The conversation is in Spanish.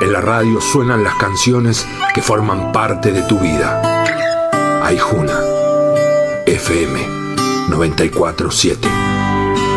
En la radio suenan las canciones que forman parte de tu vida. Aijuna, FM 94.7.